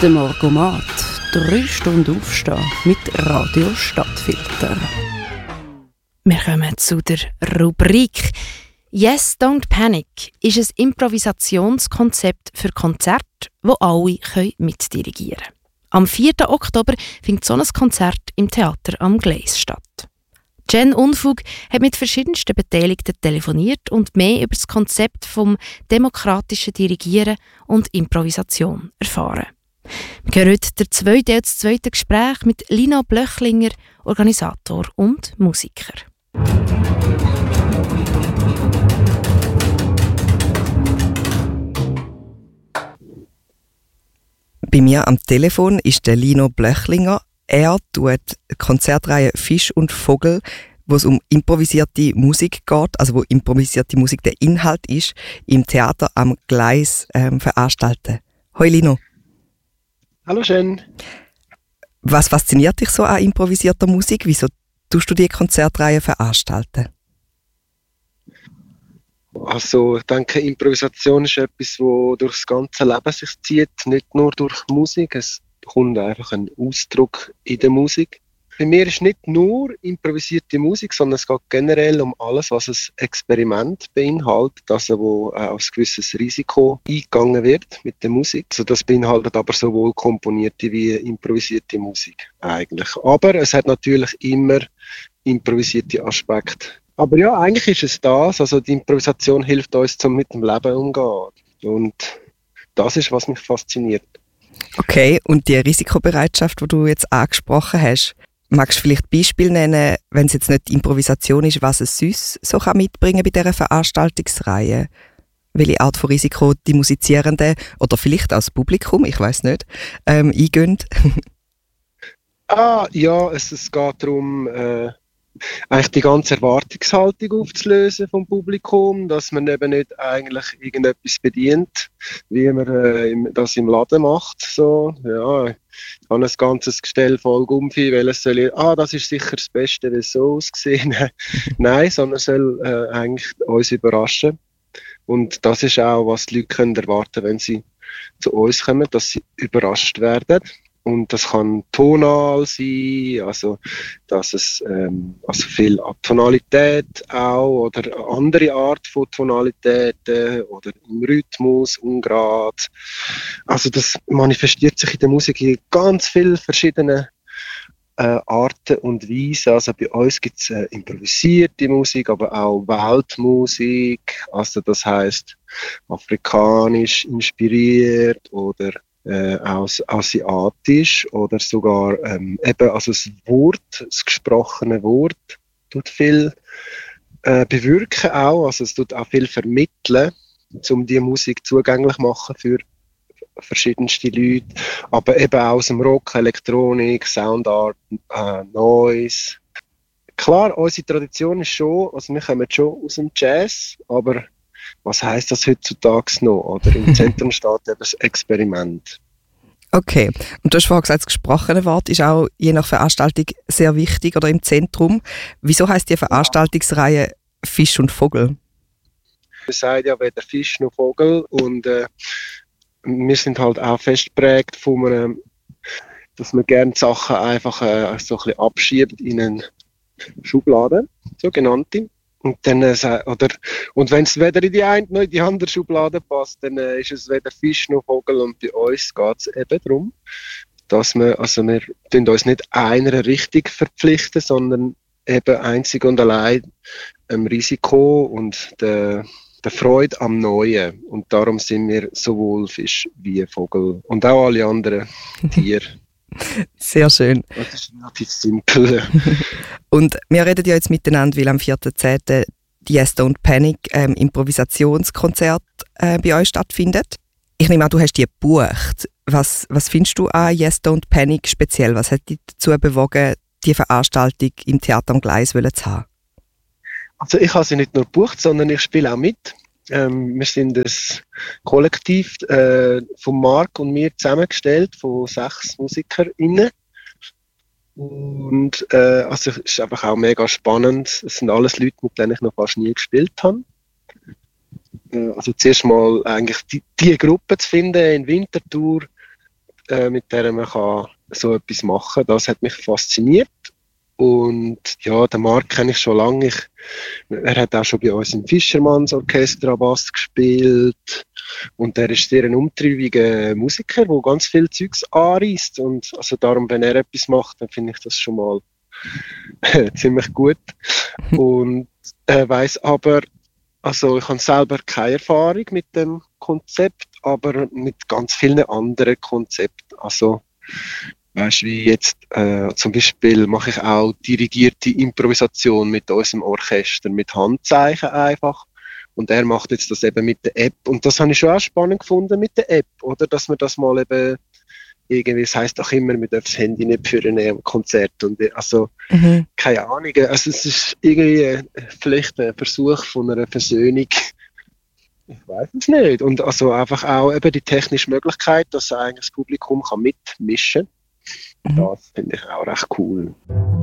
Der Morgomat. 3 Stunden aufstehen mit Radio Stadtfilter. Wir kommen zu der Rubrik «Yes, don't panic» ist ein Improvisationskonzept für Konzerte, das alle mitdirigieren können. Am 4. Oktober findet so ein Konzert im Theater am Gleis statt. Jen Unfug hat mit verschiedensten Beteiligten telefoniert und mehr über das Konzept vom demokratischen Dirigieren und Improvisation erfahren. Wir hören heute den zweiten Teil des zweiten Gespräch mit Lino Blöchlinger, Organisator und Musiker. Bei mir am Telefon ist der Lino Blöchlinger. Er tut die Konzertreihe «Fisch und Vogel», wo es um improvisierte Musik geht, also wo improvisierte Musik der Inhalt ist, im Theater am Gleis veranstalten. Hoi Lino. Hallo Jen. Was fasziniert dich so an improvisierter Musik? Wieso tust du die Konzertreihe veranstalten? Also, ich denke, Improvisation ist etwas, das durch das ganze Leben sich zieht, nicht nur durch Musik. Es kommt einfach ein Ausdruck in der Musik. Bei mir ist nicht nur improvisierte Musik, sondern es geht generell um alles, was ein Experiment beinhaltet, also wo ein gewisses Risiko eingegangen wird mit der Musik. Also das beinhaltet aber sowohl komponierte wie improvisierte Musik eigentlich. Aber es hat natürlich immer improvisierte Aspekte. Aber ja, eigentlich ist es das. Also die Improvisation hilft uns, um mit dem Leben umzugehen. Und das ist, was mich fasziniert. Okay, und die Risikobereitschaft, die du jetzt angesprochen hast, magst du vielleicht Beispiele nennen, wenn es jetzt nicht Improvisation ist, was es sonst so mitbringen kann bei dieser Veranstaltungsreihe? Welche Art von Risiko die Musizierenden oder vielleicht auch das Publikum, ich weiss nicht, eingehen? Ja, es geht darum, eigentlich die ganze Erwartungshaltung aufzulösen vom Publikum, dass man eben nicht eigentlich irgendetwas bedient, wie man das im Laden macht. So, ja, ich habe ein ganzes Gestell voll Gumpfi, welches soll ich, das ist sicher das Beste, wie es so ausgesehen. Nein, sondern es soll eigentlich uns überraschen. Und das ist auch, was die Leute können erwarten, wenn sie zu uns kommen, dass sie überrascht werden. Und das kann tonal sein, also dass es also viel Tonalität auch oder andere Art von Tonalitäten oder im Rhythmus, ungerade. Also das manifestiert sich in der Musik in ganz vielen verschiedenen Arten und Weisen. Also bei uns gibt es improvisierte Musik, aber auch Weltmusik. Also das heisst afrikanisch inspiriert oder asiatisch oder sogar eben also das gesprochene Wort tut viel bewirken auch, also es tut auch viel vermitteln, um die Musik zugänglich machen für verschiedenste Leute, aber eben auch aus dem Rock, Elektronik, Soundart, Noise. Klar, unsere Tradition ist schon, also wir kommen schon aus dem Jazz, aber was heisst das heutzutage noch? Oder im Zentrum steht eben das Experiment. Okay. Und du hast vorhin gesagt, das gesprochene Wort ist auch je nach Veranstaltung sehr wichtig oder im Zentrum. Wieso heisst die Veranstaltungsreihe «Fisch und Vogel»? Man sagt ja weder Fisch noch Vogel und wir sind halt auch fest geprägt von einem, dass man gerne Sachen einfach so ein bisschen abschiebt in eine Schublade, sogenannte. Und dann, und wenn es weder in die eine noch in die andere Schublade passt, dann ist es weder Fisch noch Vogel. Und bei uns geht es eben darum, dass wir uns nicht einer Richtung verpflichten, sondern eben einzig und allein dem Risiko und der Freude am Neuen. Und darum sind wir sowohl Fisch wie Vogel und auch alle anderen Tiere. Sehr schön. Das ist relativ simpel. Und wir reden ja jetzt miteinander, weil am 4.10. die «Yes, don't panic» Improvisationskonzert bei euch stattfindet. Ich nehme an, du hast die gebucht. Was findest du an «Yes, don't panic» speziell? Was hat dich dazu bewogen, die Veranstaltung im Theater am Gleis zu haben? Also ich habe sie nicht nur gebucht, sondern ich spiele auch mit. Wir sind ein Kollektiv von Marc und mir zusammengestellt, von 6 MusikerInnen. Und also es ist einfach auch mega spannend. Es sind alles Leute, mit denen ich noch fast nie gespielt habe. Also zuerst mal eigentlich die Gruppe zu finden in Winterthur, mit der man kann so etwas machen kann. Das hat mich fasziniert. Und ja, den Marc kenne ich schon lange. Er hat auch schon bei uns im Fischermanns Orchester Bass gespielt. Und er ist sehr ein umtriebiger Musiker, der ganz viel Zeugs anreisst. Und also darum, wenn er etwas macht, dann finde ich das schon mal ziemlich gut. Und weiss aber, also ich habe selber keine Erfahrung mit dem Konzept, aber mit ganz vielen anderen Konzepten. Also weißt du, wie jetzt zum Beispiel mache ich auch dirigierte Improvisation mit unserem Orchester, mit Handzeichen einfach. Und er macht jetzt das eben mit der App. Und das habe ich schon auch spannend gefunden mit der App, oder? Dass man das mal eben irgendwie, es heisst auch immer, man darf das Handy nicht führen am Konzert. Und also, keine Ahnung. Also es ist irgendwie vielleicht ein Versuch von einer Versöhnung. Ich weiß es nicht. Und also einfach auch eben die technische Möglichkeit, dass eigentlich das Publikum kann mitmischen kann. Das finde ich auch recht cool.